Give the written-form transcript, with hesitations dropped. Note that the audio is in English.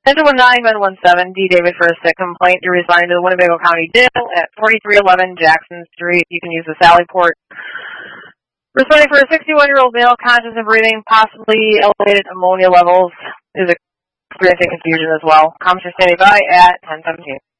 Central 19, Ben 17, D. David for a sick complaint. You're responding to the Winnebago County jail at 4311 Jackson Street. You can use the Sally Port. Responding for a 61-year-old male, conscious and breathing, possibly elevated ammonia levels, is experiencing confusion as well. Comments are standing by at 10:17.